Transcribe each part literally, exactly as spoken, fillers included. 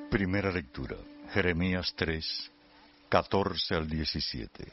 Primera lectura, Jeremías tres, catorce al diecisiete.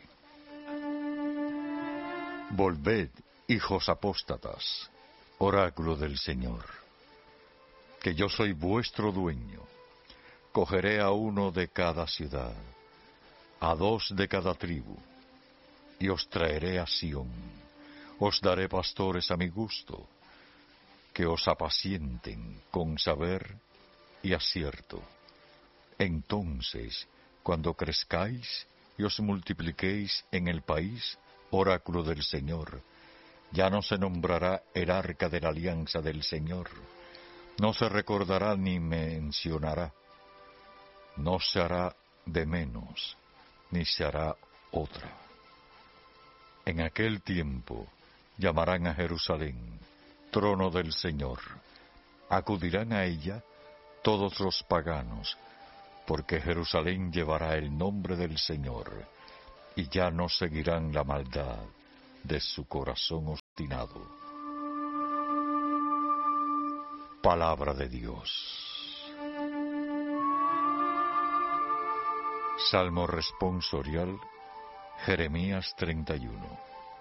Volved, hijos apóstatas, oráculo del Señor, que yo soy vuestro dueño. Cogeré a uno de cada ciudad, a dos de cada tribu, y os traeré a Sión. Os daré pastores a mi gusto, que os apacienten con saber y acierto. Entonces, cuando crezcáis y os multipliquéis en el país, oráculo del Señor, ya no se nombrará el arca de la alianza del Señor, no se recordará ni mencionará, no se hará de menos, ni se hará otra. En aquel tiempo llamarán a Jerusalén, trono del Señor. Acudirán a ella todos los paganos, porque Jerusalén llevará el nombre del Señor, y ya no seguirán la maldad de su corazón obstinado. Palabra de Dios. Salmo responsorial, Jeremías treinta y uno.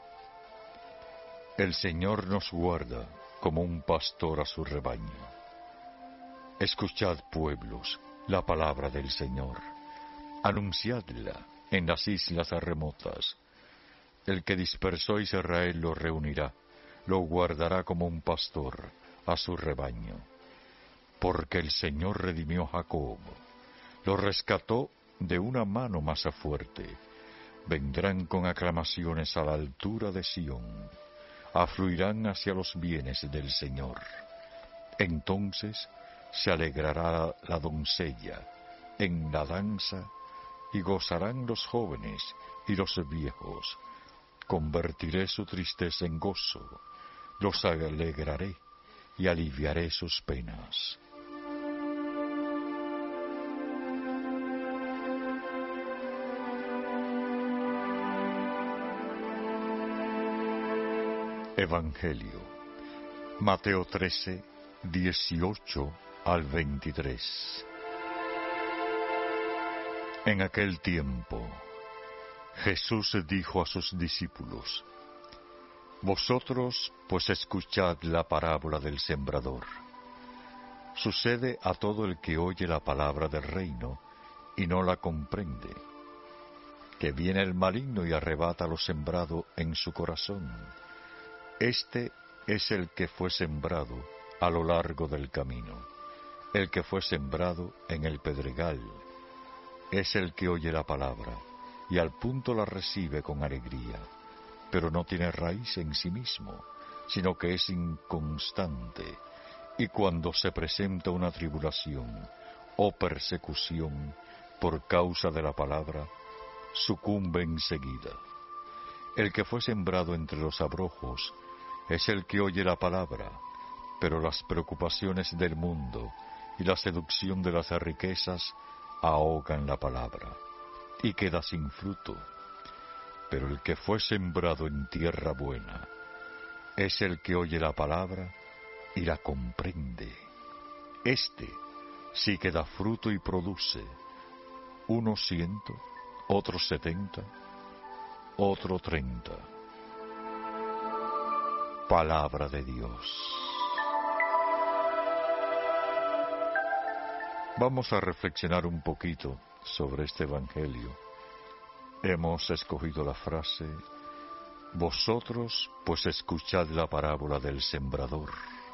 El Señor nos guarda como un pastor a su rebaño. Escuchad, pueblos, la palabra del Señor. Anunciadla en las islas remotas. El que dispersó a Israel lo reunirá, lo guardará como un pastor a su rebaño. Porque el Señor redimió a Jacob, lo rescató de una mano más fuerte. Vendrán con aclamaciones a la altura de Sión, afluirán hacia los bienes del Señor. Entonces se alegrará la doncella en la danza, y gozarán los jóvenes y los viejos. Convertiré su tristeza en gozo, los alegraré y aliviaré sus penas. Evangelio, Mateo trece, dieciocho al veintitrés. En aquel tiempo, Jesús dijo a sus discípulos: Vosotros pues escuchad la parábola del sembrador. Sucede a todo el que oye la palabra del reino y no la comprende, que viene el maligno y arrebata lo sembrado en su corazón. Este es el que fue sembrado a lo largo del camino. El que fue sembrado en el pedregal es el que oye la palabra y al punto la recibe con alegría, pero no tiene raíz en sí mismo, sino que es inconstante, y cuando se presenta una tribulación o persecución por causa de la palabra, sucumbe enseguida. El que fue sembrado entre los abrojos es el que oye la palabra, pero las preocupaciones del mundo y la seducción de las riquezas ahogan la palabra, y queda sin fruto. Pero el que fue sembrado en tierra buena es el que oye la palabra y la comprende. Este sí que da fruto y produce, uno ciento, otro setenta, otro treinta. Palabra de Dios. Vamos a reflexionar un poquito sobre este Evangelio. Hemos escogido la frase: Vosotros pues escuchad la parábola del sembrador.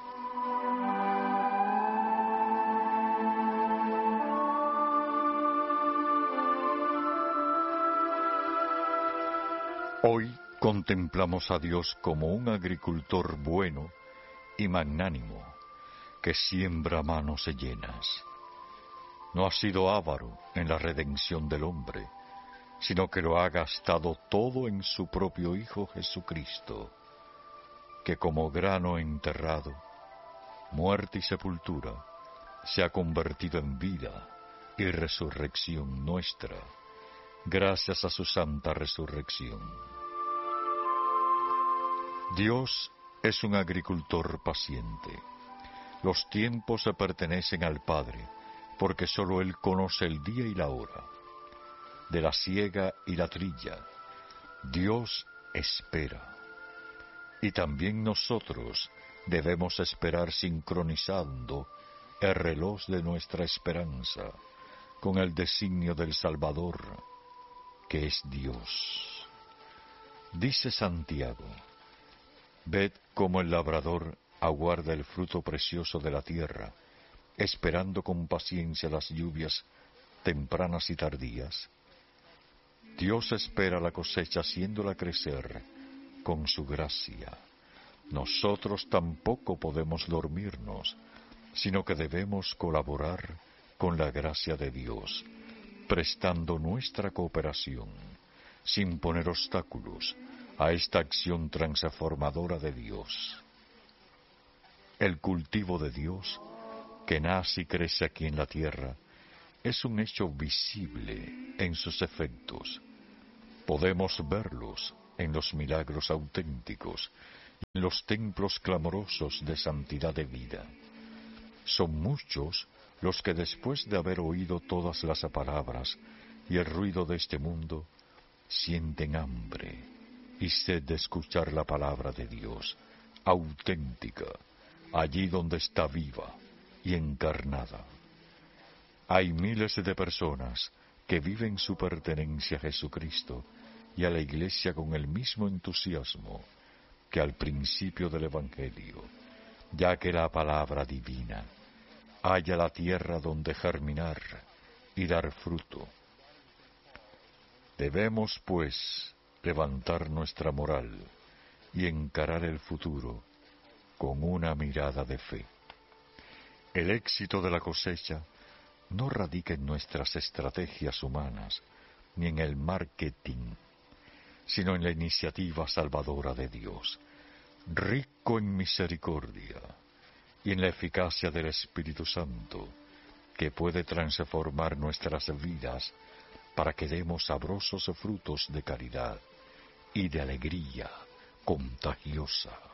Hoy contemplamos a Dios como un agricultor bueno y magnánimo, que siembra manos llenas. No ha sido avaro en la redención del hombre, sino que lo ha gastado todo en su propio Hijo Jesucristo, que como grano enterrado, muerte y sepultura, se ha convertido en vida y resurrección nuestra, gracias a su santa resurrección. Dios es un agricultor paciente. Los tiempos se pertenecen al Padre, porque sólo Él conoce el día y la hora. De la siega y la trilla, Dios espera. Y también nosotros debemos esperar sincronizando el reloj de nuestra esperanza con el designio del Salvador, que es Dios. Dice Santiago: ved cómo el labrador aguarda el fruto precioso de la tierra, esperando con paciencia las lluvias tempranas y tardías. Dios espera la cosecha haciéndola crecer con su gracia. Nosotros tampoco podemos dormirnos, sino que debemos colaborar con la gracia de Dios, prestando nuestra cooperación, sin poner obstáculos a esta acción transformadora de Dios. El cultivo de Dios, que nace y crece aquí en la tierra, es un hecho visible en sus efectos. Podemos verlos en los milagros auténticos y en los templos clamorosos de santidad de vida. Son muchos los que después de haber oído todas las palabras y el ruido de este mundo, sienten hambre y sed de escuchar la palabra de Dios, auténtica, allí donde está viva y encarnada. Hay miles de personas que viven su pertenencia a Jesucristo y a la Iglesia con el mismo entusiasmo que al principio del Evangelio, ya que la palabra divina haya la tierra donde germinar y dar fruto. Debemos, pues, levantar nuestra moral y encarar el futuro con una mirada de fe. El éxito de la cosecha no radica en nuestras estrategias humanas ni en el marketing, sino en la iniciativa salvadora de Dios, rico en misericordia, y en la eficacia del Espíritu Santo, que puede transformar nuestras vidas para que demos sabrosos frutos de caridad y de alegría contagiosa.